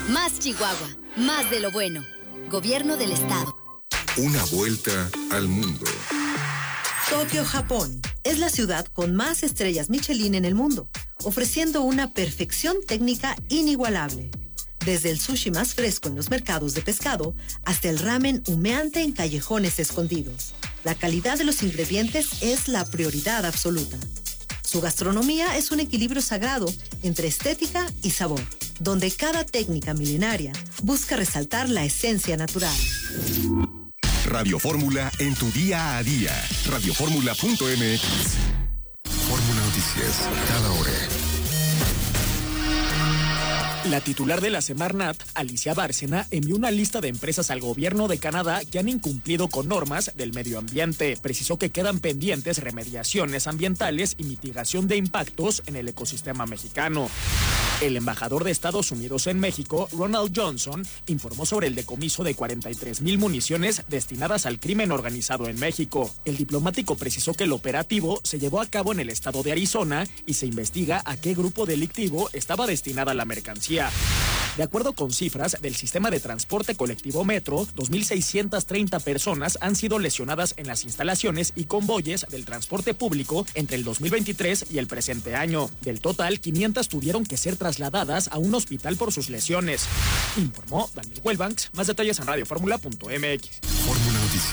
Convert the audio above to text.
Más Chihuahua, más de lo bueno. Gobierno del Estado. Una vuelta al mundo. Tokio, Japón, es la ciudad con más estrellas Michelin en el mundo, ofreciendo una perfección técnica inigualable. Desde el sushi más fresco en los mercados de pescado hasta el ramen humeante en callejones escondidos. La calidad de los ingredientes es la prioridad absoluta. Su gastronomía es un equilibrio sagrado entre estética y sabor, donde cada técnica milenaria busca resaltar la esencia natural. Radio Fórmula en tu día a día. Radioformula.mx. Fórmula Noticias, cada hora. La titular de la Semarnat, Alicia Bárcena, envió una lista de empresas al gobierno de Canadá que han incumplido con normas del medio ambiente. Precisó que quedan pendientes remediaciones ambientales y mitigación de impactos en el ecosistema mexicano. El embajador de Estados Unidos en México, Ronald Johnson, informó sobre el decomiso de 43,000 municiones destinadas al crimen organizado en México. El diplomático precisó que el operativo se llevó a cabo en el estado de Arizona y se investiga a qué grupo delictivo estaba destinada la mercancía. De acuerdo con cifras del sistema de transporte colectivo Metro, 2,630 personas han sido lesionadas en las instalaciones y convoyes del transporte público entre el 2023 y el presente año. Del total, 500 tuvieron que ser trasladadas a un hospital por sus lesiones. Informó Daniel Huelbanks. Más detalles en radioformula.mx.